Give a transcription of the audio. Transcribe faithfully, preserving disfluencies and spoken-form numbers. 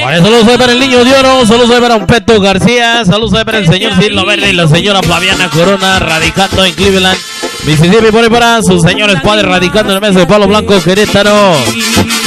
Vale, saludos para el niño de oro, saludos para un Peto García, saludos para el señor Silno Verde y la señora Flaviana Corona, radicando en Cleveland, Mississippi, por ahí para sus señores padres radicando en el mes de Palo Blanco, Querétaro.